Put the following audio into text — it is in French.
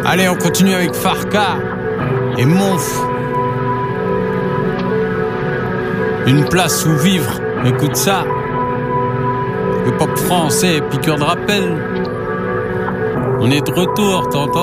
Allez, on continue avec Farka et Monf. Une place où vivre, écoute ça. Le pop français, piqûre de rappel. On est de retour, t'as entendu ?